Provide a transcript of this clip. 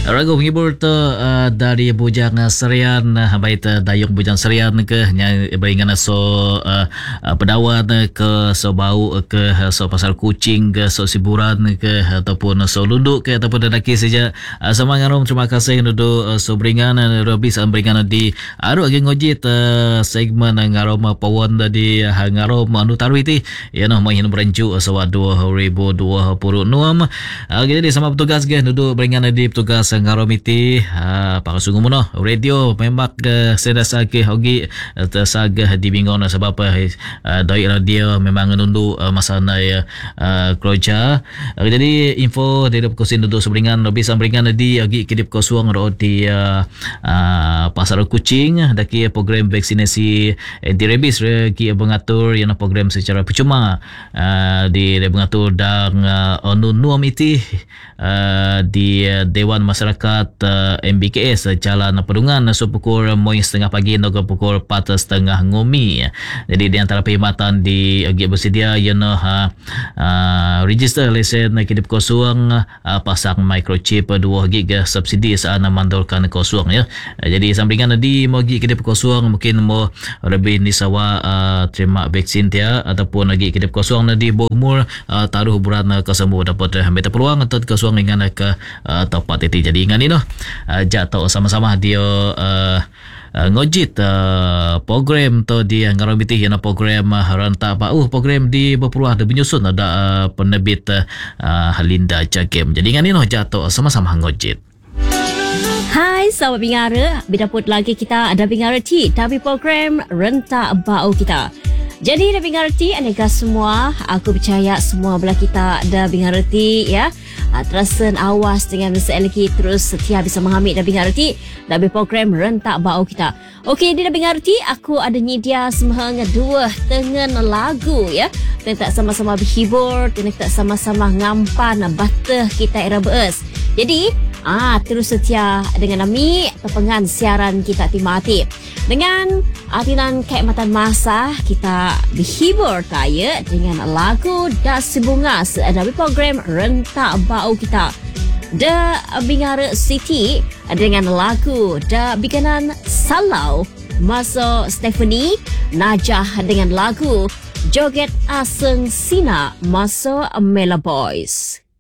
Ragu menghibur tu dari Bujang Serian, baik dayung Bujang Serian ke beringan pedawan ke so bau ke so pasal kucing ke so siburan ke ataupun so lunduk ke ataupun lelaki saja. Sama ngarom terima kasih duduk so beringan Robi beringan di aru agi ngojit segmen ngarom pawon tadi ngarom anu tarwi ti ya noh main berencu sawa 2026. Jadi sama petugas ke duduk beringan di petugas ngaromiti pangasungguh mono radio memang sedasa ke hogi tersaga di bingon sebab doi radio memang nundu masa ya kerja. Jadi info dari kosin duduk seberingan lebih sambringan di agi kedip kosuang ro di pasar kucing daki program vaksinasi anti rabies ki mengatur yang program secara percuma di mengatur dan nuam iti di Dewan Masyarakat MBKS Jalan Pedungan pukul 3:30 pagi hingga pukul 4:30 ngomi. Jadi di antara perkhidmatan di agi bersedia ialah register lesen kedip kosong pasang microchip 2 gig subsidi saat mandorkan kosong ya. Jadi sambringan di mogi kedip kosong mungkin mau lebih ni sawa terima vaksin dia ataupun lagi kedip kosong di umur taruh bulan kesembuh dapat ambil peluang atau kosong dengan ke tempat itu. Jadi ingat ni noh jatuh sama-sama dia ngojit program tu di ngaromiti yang program rentak bau program di berpeluang ada menyusun ada penerbit Halinda Jakem. Jadi ingat ni noh jatuh sama-sama ngojit. Hai sahabat Bingara, bidaput lagi kita ada Bingara T tapi program rentak bau kita. Jadi ada Bingara T, aneka semua, aku percaya semua belah kita ada Bingara T ya. Terasan awas dengan Mr. Elki terus setia bisa mengambil dari Bingara T dari program rentak bau kita. Okey, di Bingara T aku ada nyedia semang dua tengen lagu ya. Kita sama-sama berhibur, kita sama-sama ngampan batah kita era bees. Jadi terus setia dengan kami tepengan siaran kita timati. Dengan atinan keikmatan masa kita berhibur kaya dengan lagu Das Bunga dari program rentak bau kita. The Bingara City dengan lagu The Biganan Salau Maso Stephanie Najah dengan lagu Joget Aseng Sina Maso Mela Boys.